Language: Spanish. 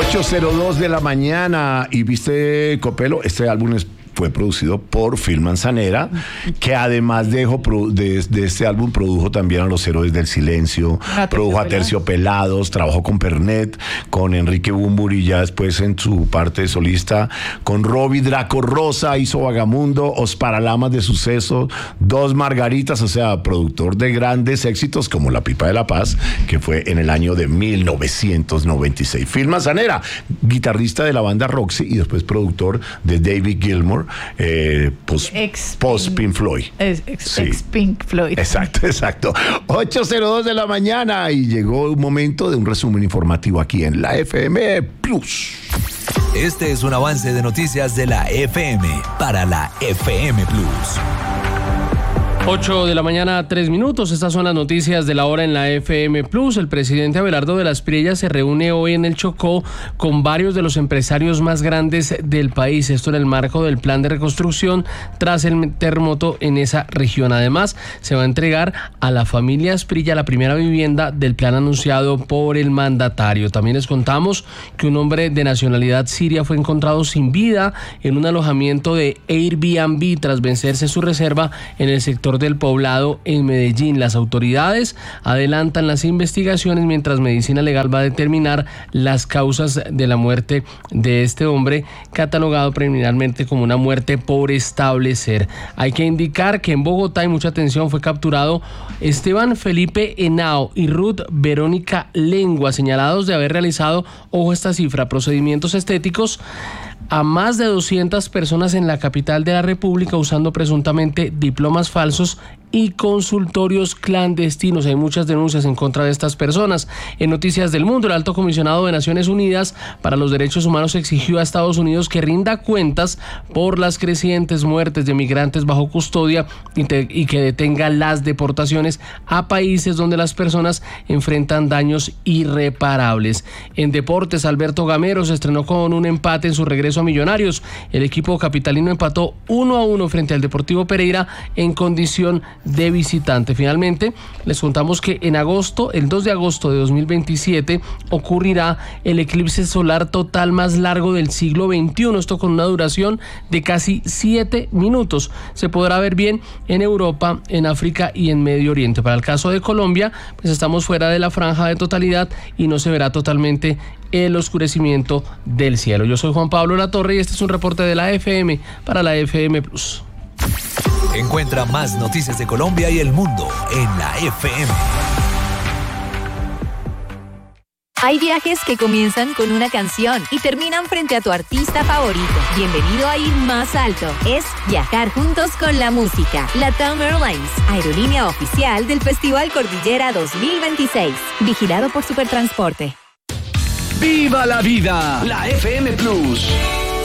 8:02 de la mañana. Y viste, Copelo, este álbum fue producido por Phil Manzanera, que además de este álbum produjo también a Los Héroes del Silencio, produjo a Terciopelados, trabajó con Pernet, con Enrique Bunbury, ya después en su parte solista, con Robbie Draco Rosa, hizo Vagamundo, Os Paralamas de Suceso, Dos Margaritas, o sea, productor de grandes éxitos como La Pipa de la Paz, que fue en el año de 1996. Phil Manzanera, guitarrista de la banda Roxy y después productor de David Gilmour, post Pink Floyd. Ex Pink Floyd. Exacto. 8:02 de la mañana y llegó un momento de un resumen informativo aquí en la FM Plus. Este es un avance de noticias de la FM para la FM Plus. 8 de la mañana, 3 minutos. Estas son las noticias de la hora en la FM Plus. El presidente Abelardo de las Priellas se reúne hoy en el Chocó con varios de los empresarios más grandes del país. Esto en el marco del plan de reconstrucción tras el terremoto en esa región. Además, se va a entregar a la familia Asprilla la primera vivienda del plan anunciado por el mandatario. También les contamos que un hombre de nacionalidad siria fue encontrado sin vida en un alojamiento de Airbnb tras vencerse su reserva en el sector del Poblado en Medellín. Las autoridades adelantan las investigaciones mientras Medicina Legal va a determinar las causas de la muerte de este hombre, catalogado preliminarmente como una muerte por establecer. Hay que indicar que en Bogotá, y mucha atención, fue capturado Esteban Felipe Henao y Ruth Verónica Lengua, señalados de haber realizado, ojo esta cifra, procedimientos estéticos a más de 200 personas en la capital de la República usando presuntamente diplomas falsos y consultorios clandestinos. Hay muchas denuncias en contra de estas personas. En Noticias del Mundo, el alto comisionado de Naciones Unidas para los Derechos Humanos exigió a Estados Unidos que rinda cuentas por las crecientes muertes de migrantes bajo custodia y que detenga las deportaciones a países donde las personas enfrentan daños irreparables. En deportes, Alberto Gamero se estrenó con un empate en su regreso a Millonarios. El equipo capitalino empató 1-1 frente al Deportivo Pereira en condición de visitante. Finalmente, les contamos que en agosto, el 2 de agosto de 2027, ocurrirá el eclipse solar total más largo del siglo XXI. Esto con una duración de casi 7 minutos. Se podrá ver bien en Europa, en África y en Medio Oriente. Para el caso de Colombia, pues estamos fuera de la franja de totalidad y no se verá totalmente el oscurecimiento del cielo. Yo soy Juan Pablo Latorre y este es un reporte de la FM para la FM Plus. Encuentra más noticias de Colombia y el mundo en la FM. Hay viajes que comienzan con una canción y terminan frente a tu artista favorito. Bienvenido a ir más alto. Es viajar juntos con la música. LATAM Airlines, aerolínea oficial del Festival Cordillera 2026. Vigilado por Supertransporte. ¡Viva la vida! La FM Plus.